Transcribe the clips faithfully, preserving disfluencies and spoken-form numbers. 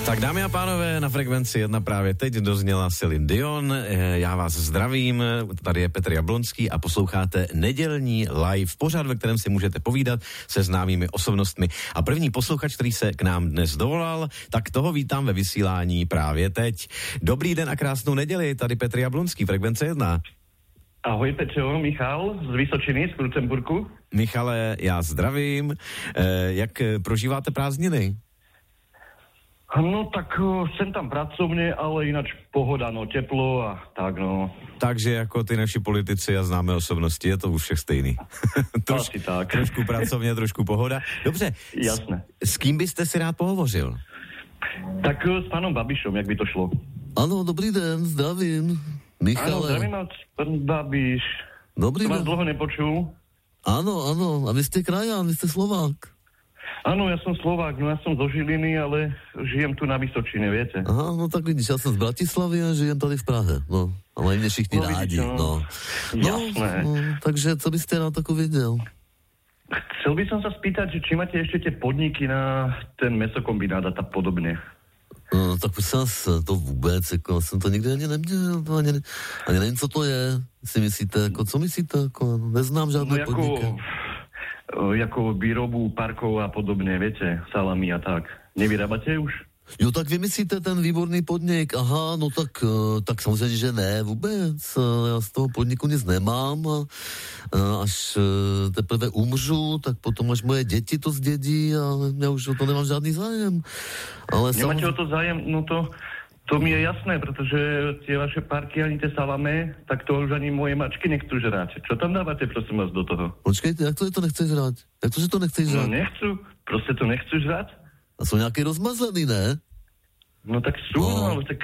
Tak dámy a pánové, na Frekvenci jedna právě teď dozněla Celine Dion. Já vás zdravím, tady je Petr Jablonský a posloucháte nedělní live pořad, ve kterém si můžete povídat se známými osobnostmi. A první posluchač, který se k nám dnes dovolal, tak toho vítám ve vysílání právě teď. Dobrý den a krásnou neděli, tady Petr Jablonský, Frekvence jedna. Ahoj Petro, Michal z Vysočiny, z Krucemburku. Michale, já zdravím. E, jak prožíváte prázdniny? No tak jsem tam pracovně, ale jinak pohoda, no teplo a tak no. Takže jako ty naši politici a známé osobnosti, je to už všech stejný. Troš, Asi tak. Trošku pracovně, trošku pohoda. Dobře, Jasné. S, s kým byste si rád pohovořil? Tak s pánom Babišom, jak by to šlo? Ano, dobrý den, zdravím. Michale. Áno, zdravím vás, pán Babiš. Dobrý Som vás den. dlho nepočul. Áno, áno, a vy ste krajan, vy ste Slovák. Áno, ja som Slovák, no ja som zo Žiliny, ale žijem tu na Vysočine, viete. Aha, no tak vidíš, ja som z Bratislavy a žijem tady v Prahe, no. Ale mne všichni No, rádi, vidíš, no. no. No, Jasné. no, takže co byste rád tako videl? Chcel by som sa spýtať, že či máte ešte tie podniky na ten mesokombinát a tak podobne. No, tak prosím vás, to vůbec, jako, jsem to nikdy ani neměl, to ani, ani nevím, co to je, si myslíte, jako, co myslíte, jako, neznám žádné No podniky. ako, ako výrobu parkov a podobne, viete, salami a tak. Nevyrábate už? Jo, tak vy myslíte ten výborný podnik, aha, no tak, eh, tak samozřejmě, že ne, vůbec, Eh, já z toho podniku nic nemám a eh, až eh, teprve umřu, tak potom až moje děti to zdědí a já už o to nemám žádný zájem. Ale Nemáte sam... o to zájem? No to, to mi je jasné, protože tie vaše parky ani tie salamé, tak to už ani moje mačky nechcú žrať. Čo tam dávate, prosím vás, do toho? Počkejte, jak to je to nechceš žrát? Jak to, že to nechceš No žrát? nechcú, proste to nechcú žrať. A jsou nějaký rozmazlený, ne? No tak sú, No. no, ale tak...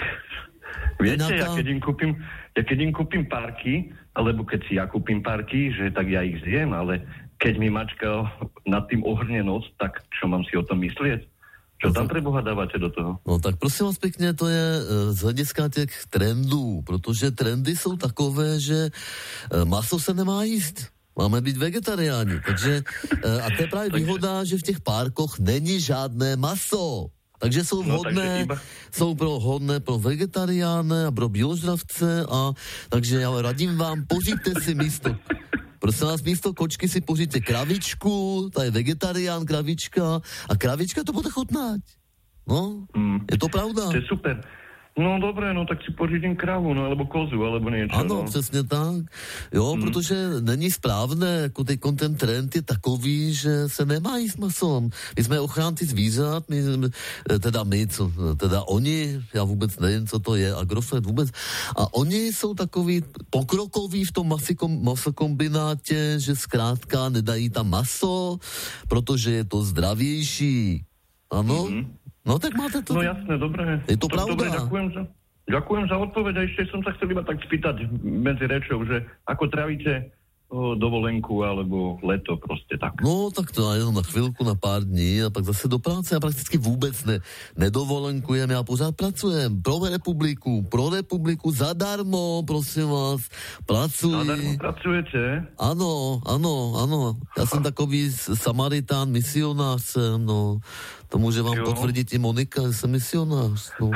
Viete, Nejaká- ja keď im kúpim, ja keď im kúpim parky, alebo keď si ja kúpim parky, že tak ja ich zjem, ale keď mi mačka nad tým ohrne noc, tak čo mám si o tom myslieť? Čo No tam to- pre Boha dávate do toho? No tak prosím vás pěkně, to je eh, z hlediska těch trendů, protože trendy jsou takové, že eh, maso se nemá jíst. Máme být vegetariáni, takže eh, a to je právě výhoda, že v těch párkoch není žádné maso. Takže jsou No, vhodné, takže iba- jsou pro hodné pro vegetariány a pro bíložravce a takže já radím vám, pořiďte si místo. Prosím vás, místo kočky si pořiďte kravičku, ta je vegetarián, kravička a kravička to bude chutnať. No, Mm. je to pravda. To je super. No dobré, no tak si pořídím kravu, no alebo kozu, alebo niečo. Ano, no. přesně tak. Jo, hmm. protože není správné, jako teď ten trend je takový, že se nemá jíst maso. My jsme ochránci zvířat, my, teda my, co, teda oni, já vůbec nevím, co to je, Agrofert vůbec. A oni jsou takový pokrokoví v tom masikom, masokombinátě, že zkrátka nedají tam maso, protože je to zdravější. Ano? Hmm. No tak máte to. No jasné, dobré. Je to tak, pravda. Dobre, ďakujem za, ďakujem za odpoveď a ešte som sa chcel iba tak spýtať medzi rečou, že ako travíte o, dovolenku alebo leto proste tak. No, tak to jenom na chvilku, na pár dní a pak zase do práce. Já prakticky vůbec ne, nedovolenkujem, já pořád pracujem pro republiku, pro republiku zadarmo, prosím vás, pracuji. Zadarmo pracujete? Ano, ano, ano. Já jsem takový samaritán, misionář jsem, no. To může vám Jo. potvrdit i Monika, že jsem misionář, no.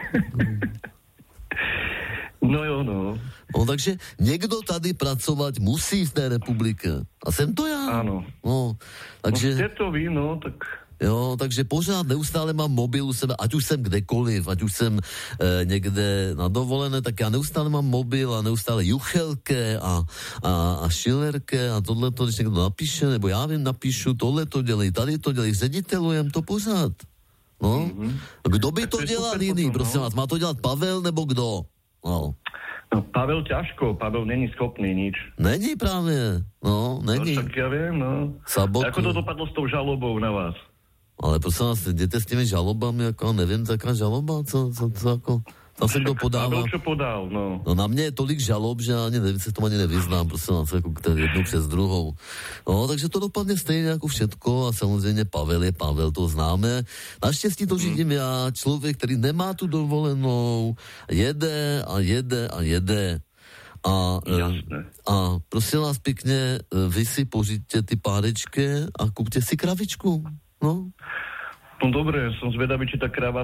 No jo, no. No, takže někdo tady pracovat musí v té republice. A jsem to já. Áno. No, takže... No ste to vy, no, tak... Jo, takže pořád neustále mám mobil u sebe, ať už jsem kdekoliv, ať už jsem e, někde na dovolené, tak já neustále mám mobil a neustále juchelke a, a, a šilerke a tohleto, když někdo napíše, nebo já vím, napíšu, tohle to dělej, tady to dělej, ředitelujem to pořád. No, mm-hmm. Kdo by Tak to, to je dělal super jiný, potom, prosím no. vás, má to dělat Pavel nebo kdo? No. No, Pavel ťažko, Pavel není schopný nič. Není právě, no, není. No, tak ja viem, no. Sabotu. Ako to dopadlo s tou žalobou na vás? Ale prosím vás, jděte s těmi žalobami, jako nevím, taká žaloba, co, co, co jako, tam se kdo podává. Pavel čo podal, no. No na mě je tolik žalob, že ani nevím, se to ani nevyznám, prosím vás, jako jednu přes druhou. No, takže to dopadne stejně jako všetko a samozřejmě Pavel je Pavel, to známe. Naštěstí to řídím já, člověk, který nemá tu dovolenou, jede a jede a jede. A, Jasné. a prosím vás pěkně, vy si pořiďte ty párečky a kúpte si kravičku. No. No dobre, som zvedavý, či tá krava